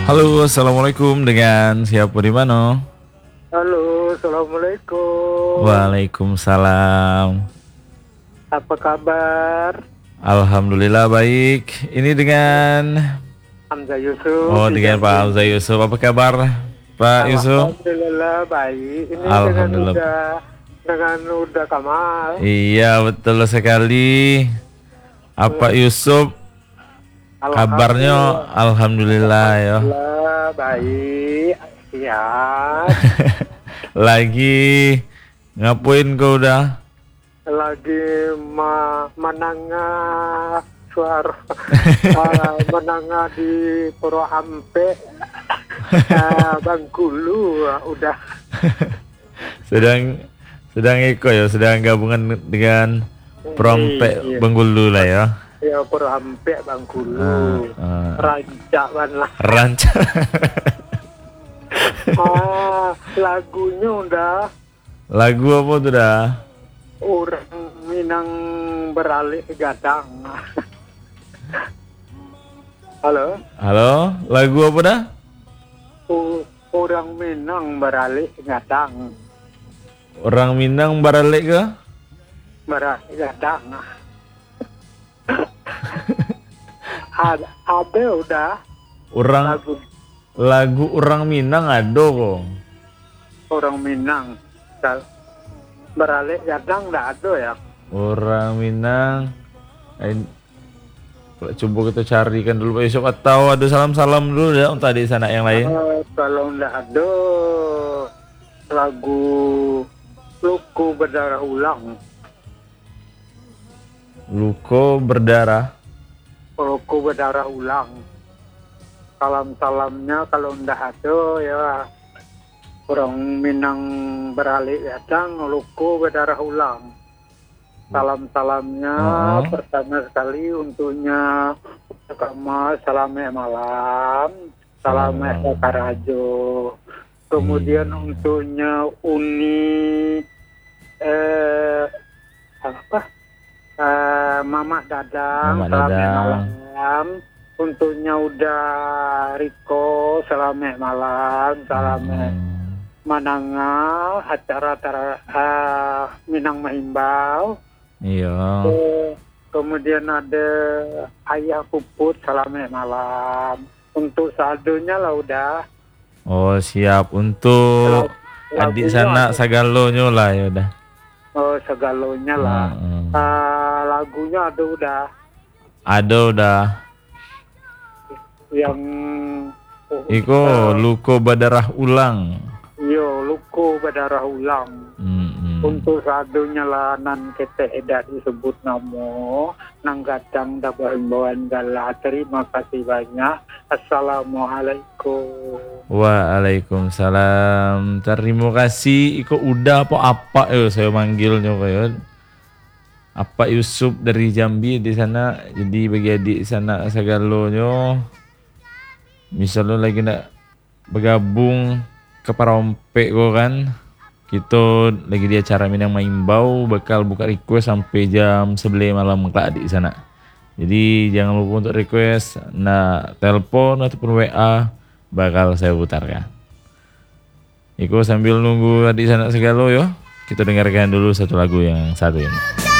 Halo, assalamualaikum. Dengan siapa di mana? Halo, assalamualaikum. Waalaikumsalam. Apa kabar? Alhamdulillah baik. Ini dengan Hamzah Yusuf di dengan Pak Jambi. Hamzah Yusuf. Apa kabar, Pak Yusuf? Alhamdulillah baik. Ini Alhamdulillah. dengan Uda Kamal. Iya, betul sekali. Apa Yusuf? Kabarnya alhamdulillah ya. Alhamdulillah baik. Ya, Lagi ngapain kau udah? lagi menangah suara menangah di Purwohampe, Bangkulu udah. Sedang Eko ya, sedang gabungan dengan Prompek Iya. Bengkulu lah ya. Ya Purwohampe Bangkulu. Rancak lah. Ranca. Lagunya udah Lagu apa tuh dah? orang Minang beralih ke Gadang. Halo, Halo, lagu apa dah? orang Minang beralih ke Gadang, Orang Minang baralik ke? beralih Gadang. Ada udah Orang lagu orang Minang ada kok. orang Minang beralih Gadang nggak ada ya. Orang Minang. Coba kita carikan dulu besok atau ada salam-salam dulu ya untuk di sana yang lain. Kalau nggak ada lagu Luku Berdarah Ulang. Luko berdarah. Luku Berdarah Ulang. Salam-salamnya kalau nggak ada ya orang Minang beralih datang Luku Berdarah Ulang. Salam-salamnya pertama sekali untuknya Kamal Salame Malam, Salame Karajo. Kemudian untuknya Uni Mama Dadang, Mama Salame Dadang. Malam. Untuknya udah Riko, Salame Malam, Salame Mananga, acara Minang Mahimbau. Iya. Kemudian ada Ayah Puput, Salame Malam. Untuk saldonya lah udah. Oh siap untuk adik sana Sagalonyo lah ya udah. Oh segalonya lah. Lagunya ada udah. Ada udah. Yang Iko Luko Badarah Ulang. yo Luku Berdarah Ulang. Untuk saldonya lah nan kete edak disebut namo nang gadang dapat himbauan gala. Terima kasih banyak. Assalamualaikum. Waalaikumsalam. Terima kasih. Iko udah apa yo saya manggilnya kayak apa Yusuf dari Jambi di sana. Jadi bagi adik sana Sagalonyo, misalnya lagi nak bergabung ke Parompek kok kan, kita lagi di acara Minang Maimbau bakal buka request sampai jam 11 malam kelak di sana. Jadi jangan lupa untuk request, nah telepon ataupun WA bakal saya putarkan. Iko sambil nunggu adik sana segalo yo, kita dengarkan dulu satu lagu yang satu ini.